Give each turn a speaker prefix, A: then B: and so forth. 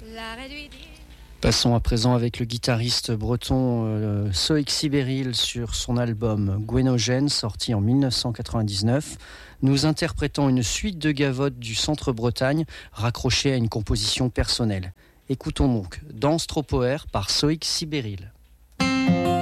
A: Passons à présent avec le guitariste breton Soïk Sibéril sur son album Gwenogène, sorti en 1999. Nous interprétons une suite de gavottes du centre-Bretagne raccrochée à une composition personnelle. Écoutons donc Danse Tropoer par Soïk Sibéril.